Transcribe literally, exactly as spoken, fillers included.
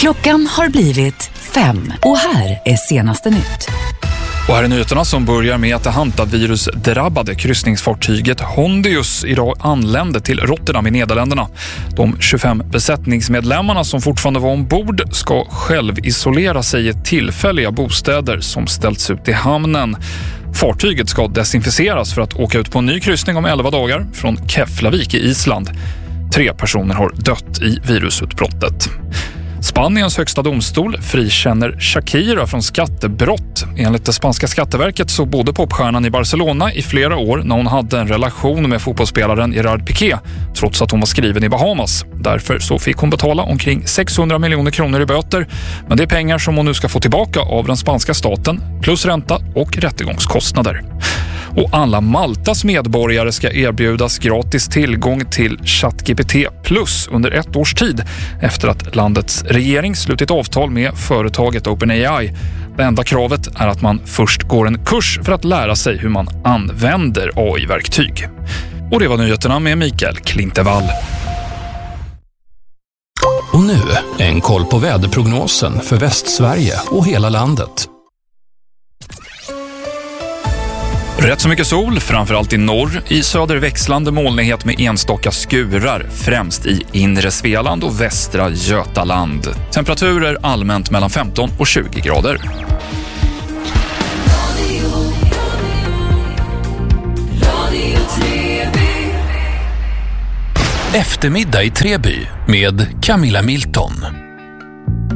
Klockan har blivit fem och här är senaste nytt. Och här är nyheterna som börjar med att det hantavirus-drabbade kryssningsfartyget Hondius idag anlände till Rotterdam i Nederländerna. De tjugofem besättningsmedlemmarna som fortfarande var ombord ska självisolera sig i tillfälliga bostäder som ställts ut i hamnen. Fartyget ska desinficeras för att åka ut på en ny kryssning om elva dagar från Keflavik i Island. Tre personer har dött i virusutbrottet. Spaniens högsta domstol frikänner Shakira från skattebrott. Enligt det spanska skatteverket så bodde popstjärnan i Barcelona i flera år när hon hade en relation med fotbollsspelaren Gerard Piqué, trots att hon var skriven i Bahamas. Därför så fick hon betala omkring sexhundra miljoner kronor i böter, men det är pengar som hon nu ska få tillbaka av den spanska staten, plus ränta och rättegångskostnader. Och alla Maltas medborgare ska erbjudas gratis tillgång till ChatGPT Plus under ett års tid efter att landets regering slutit avtal med företaget OpenAI. Det enda kravet är att man först går en kurs för att lära sig hur man använder A I-verktyg. Och det var nyheterna med Mikael Klintevall. Och nu en koll på väderprognosen för Västsverige och hela landet. Rätt så mycket sol, framförallt i norr. I söder växlande molnighet med enstaka skurar, främst i inre Svealand och västra Götaland. Temperaturer allmänt mellan femton och tjugo grader. Eftermiddag i Treby med Camilla Milton.